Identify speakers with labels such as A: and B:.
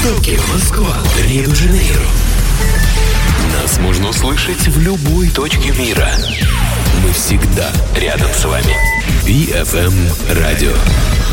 A: Токио, Москва, Рио-де-Жанейро. Нас можно услышать в любой точке мира. Мы всегда рядом с вами. BFM радио.